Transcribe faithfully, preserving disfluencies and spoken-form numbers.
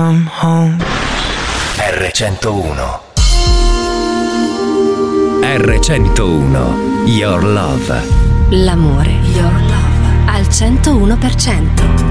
come home. erre centouno. erre centouno. Your love. L'amore. Your love. Al centouno per cento.